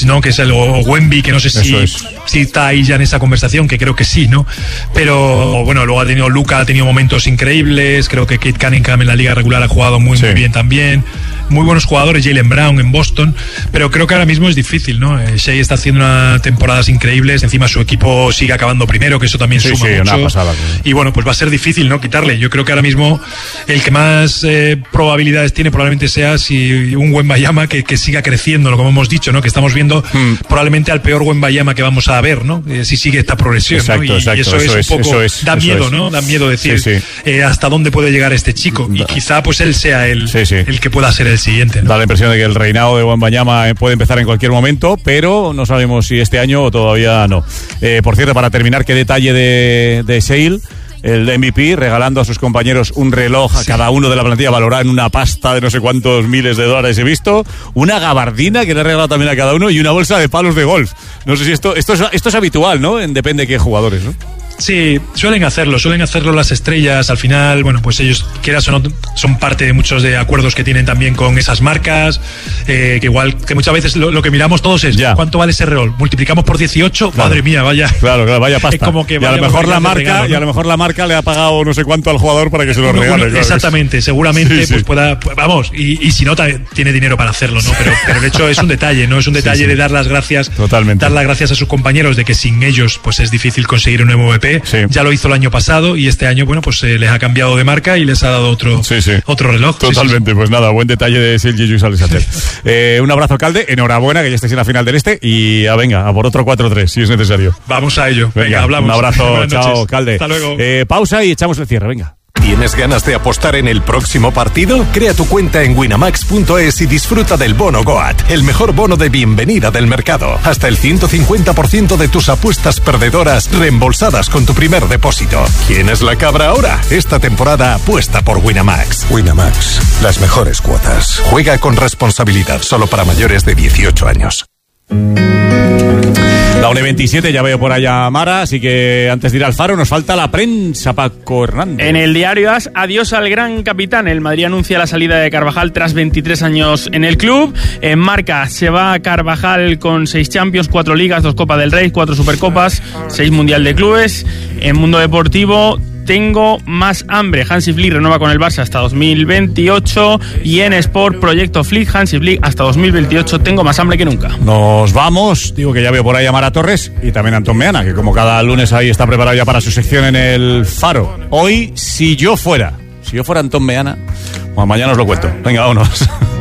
¿no? Que es el Wemby, que no sé si está ahí ya en esa conversación, que creo que sí, ¿no? Pero bueno, luego Luka ha tenido momentos increíbles, creo que Kate Cunningham en la liga regular ha jugado muy bien también. Muy buenos jugadores, Jaylen Brown en Boston, pero creo que ahora mismo es difícil, ¿no? Shea está haciendo unas temporadas increíbles, encima su equipo sigue acabando primero, que eso también suma mucho. Una pasada, y bueno, pues va a ser difícil, ¿no? Quitarle. Yo creo que ahora mismo el que más probabilidades tiene probablemente sea si un Wembanyama que siga creciendo, como hemos dicho, ¿no? Que estamos viendo probablemente al peor Wembanyama que vamos a ver, ¿no? Si sigue esta progresión, ¿no? Y eso es un poco, da miedo, ¿no? Da miedo decir hasta dónde puede llegar este chico, y quizá pues él sea el que pueda ser el siguiente, ¿no? Da la impresión de que el reinado de Wembanyama puede empezar en cualquier momento, pero no sabemos si este año o todavía no. Por cierto, para terminar, qué detalle de Shea, el MVP, regalando a sus compañeros un reloj a cada uno de la plantilla valorado en una pasta de no sé cuántos miles de dólares, he visto, una gabardina que le ha regalado también a cada uno y una bolsa de palos de golf. No sé si esto es habitual, ¿no? Depende de qué jugadores, ¿no? Sí, suelen hacerlo las estrellas. Al final, bueno, pues ellos, quieras o no, son parte de muchos de acuerdos que tienen también con esas marcas, que igual, que muchas veces lo que miramos todos es ¿cuánto vale ese reloj? Multiplicamos por 18, claro. Madre mía, vaya. Claro, vaya pasta. Es como que y a lo mejor la marca, regalo, ¿no? Y a lo mejor la marca le ha pagado no sé cuánto al jugador para que se lo regale. Claro, exactamente, seguramente pues pueda, vamos, y si no tiene dinero para hacerlo, ¿no? Pero el hecho es un detalle, ¿no? Es un detalle de dar las gracias, totalmente. Dar las gracias a sus compañeros de que sin ellos pues es difícil conseguir un MVP. Ya lo hizo el año pasado y este año, bueno, pues les ha cambiado de marca y les ha dado otro reloj. Totalmente, pues nada, buen detalle de Sergi Lluís Alexander. Un abrazo, Calde, enhorabuena que ya estés en la final del y a por otro 4-3 si es necesario. Vamos a ello, venga, hablamos. Un abrazo, chao, Calde. Hasta luego. Pausa y echamos el cierre, venga. ¿Tienes ganas de apostar en el próximo partido? Crea tu cuenta en winamax.es y disfruta del bono Goat, el mejor bono de bienvenida del mercado. Hasta el 150% de tus apuestas perdedoras reembolsadas con tu primer depósito. ¿Quién es la cabra ahora? Esta temporada apuesta por Winamax. Winamax, las mejores cuotas. Juega con responsabilidad, solo para mayores de 18 años. La 1:27, ya veo por allá a Mara, así que antes de ir al Faro nos falta la prensa, Paco Hernández. En el diario AS, adiós al gran capitán. El Madrid anuncia la salida de Carvajal tras 23 años en el club. En Marca se va Carvajal con 6 Champions, 4 Ligas, 2 Copa del Rey, 4 Supercopas, 6 Mundial de Clubes. En Mundo Deportivo, tengo más hambre. Hansi Flick renueva con el Barça hasta 2028 y en Sport, proyecto Flick, Hansi Flick hasta 2028, tengo más hambre que nunca. Nos vamos, digo que ya veo por ahí a Mara Torres y también a Antón Meana, que como cada lunes ahí está preparado ya para su sección en el Faro. Hoy, si yo fuera Antón Meana, bueno, mañana os lo cuento. Venga, vámonos.